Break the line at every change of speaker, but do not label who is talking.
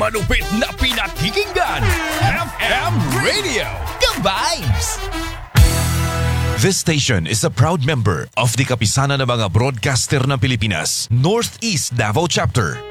malupit na pinakikinggan. FM Radio, The Vibes!
This station is a proud member of the Kapisanan ng mga Broadcaster ng Pilipinas, Northeast Davao Chapter.